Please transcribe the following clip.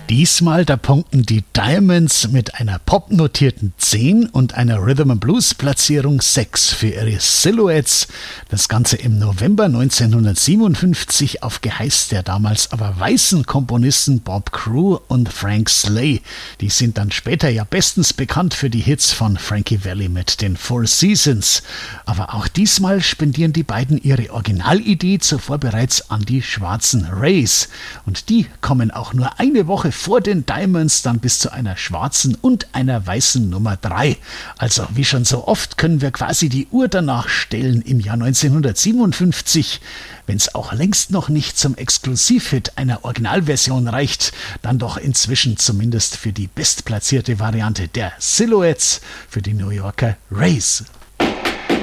Diesmal, da punkten die Diamonds mit einer popnotierten 10 und einer Rhythm and Blues Platzierung 6 für ihre Silhouettes. Das Ganze im November 1957 auf Geheiß der damals aber weißen Komponisten Bob Crew und Frank Slay. Die sind dann später ja bestens bekannt für die Hits von Frankie Valli mit den Four Seasons. Aber auch diesmal spendieren die beiden ihre Originalidee zuvor bereits an die schwarzen Rays. Und die kommen auch nur eine Woche vor den Diamonds dann bis zu einer schwarzen und einer weißen Nummer 3. Also wie schon so oft können wir quasi die Uhr danach stellen im Jahr 1957. Wenn es auch längst noch nicht zum Exklusivhit einer Originalversion reicht, dann doch inzwischen zumindest für die bestplatzierte Variante der Silhouettes für die New Yorker Rays.